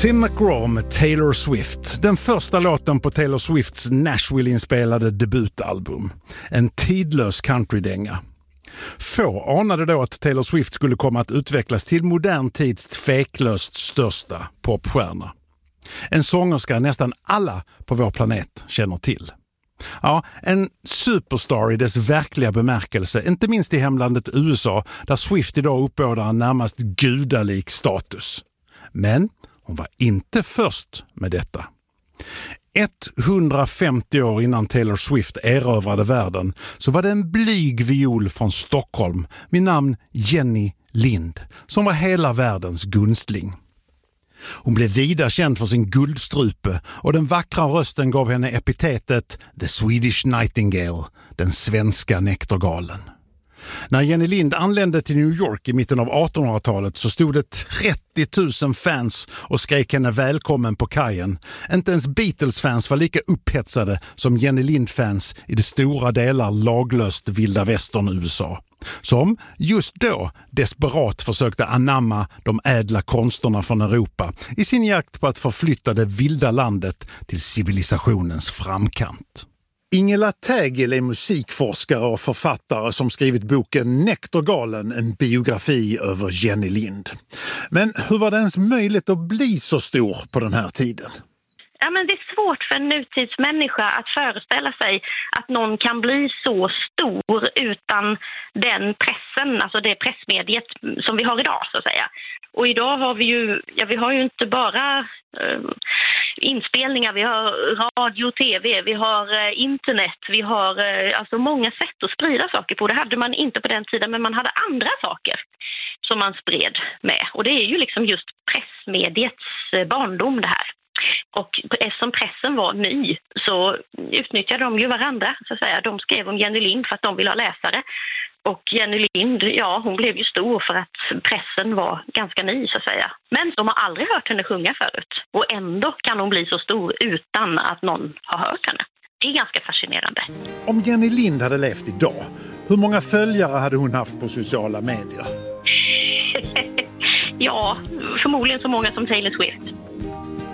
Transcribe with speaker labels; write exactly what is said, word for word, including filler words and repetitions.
Speaker 1: Tim McGraw med Taylor Swift. Den första låten på Taylor Swifts Nashville-inspelade debutalbum. En tidlös countrydänga. Få anade då att Taylor Swift skulle komma att utvecklas till modern tids tveklöst största popstjärna. En sångerska nästan alla på vår planet känner till. Ja, en superstar i dess verkliga bemärkelse, inte minst i hemlandet U S A där Swift idag uppbådar en närmast gudalik status. Men hon var inte först med detta. etthundrafemtio år innan Taylor Swift erövrade världen så var det en blyg viol från Stockholm vid namn Jenny Lind som var hela världens gunstling. Hon blev vida känd för sin guldstrupe och den vackra rösten gav henne epitetet The Swedish Nightingale, den svenska näktergalen. När Jenny Lind anlände till New York i mitten av artonhundratalet så stod det trettio tusen fans och skrek henne välkommen på kajen. Inte ens Beatles-fans var lika upphetsade som Jenny Lind-fans i det stora delar laglöst vilda västern U S A. Som just då desperat försökte anamma de ädla konsterna från Europa i sin jakt på att förflytta det vilda landet till civilisationens framkant. Ingela Tägel är musikforskare och författare som skrivit boken Näktergalen, en biografi över Jenny Lind. Men hur var det ens möjligt att bli så stor på den här tiden?
Speaker 2: Ja, men det är svårt för en nutidsmänniska att föreställa sig att någon kan bli så stor utan den pressen, alltså det pressmediet som vi har idag så att säga. Och idag har vi ju, ja, vi har ju inte bara eh, inspelningar, vi har radio, tv, vi har eh, internet, vi har eh, alltså många sätt att sprida saker på. Det hade man inte på den tiden, men man hade andra saker som man spred med. Och det är ju liksom just pressmediets eh, barndom det här. Och eftersom pressen var ny så utnyttjade de ju varandra så att säga. De skrev om Jenny Lind för att de ville ha läsare. Och Jenny Lind, ja, hon blev ju stor för att pressen var ganska ny så att säga. Men de har aldrig hört henne sjunga förut. Och ändå kan hon bli så stor utan att någon har hört henne. Det är ganska fascinerande.
Speaker 1: Om Jenny Lind hade levt idag, hur många följare hade hon haft på sociala medier?
Speaker 2: Ja, förmodligen så många som Taylor Swift.